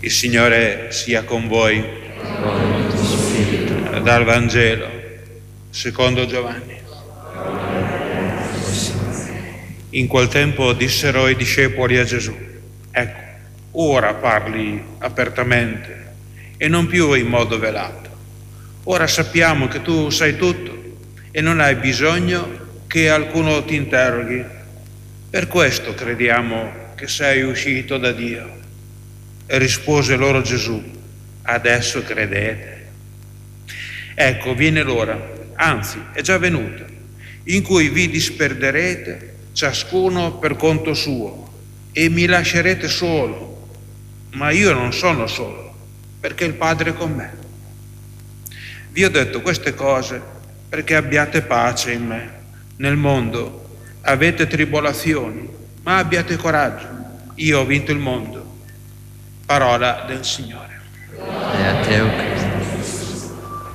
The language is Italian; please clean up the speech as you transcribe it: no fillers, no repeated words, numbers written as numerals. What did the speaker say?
Il Signore sia con voi. Dal Vangelo secondo Giovanni. In quel tempo dissero i discepoli a Gesù: ecco, ora parli apertamente e non più in modo velato. Ora sappiamo che tu sai tutto e non hai bisogno che alcuno ti interroghi. Per questo crediamo che sei uscito da Dio. E rispose loro Gesù: adesso credete? Ecco, viene l'ora, anzi è già venuta, in cui vi disperderete ciascuno per conto suo e mi lascerete solo, ma io non sono solo, perché il Padre è con me. Vi ho detto queste cose perché abbiate pace in me. Nel mondo avete tribolazioni, ma abbiate coraggio, io ho vinto il mondo. Parola del Signore. E a te, o Cristo.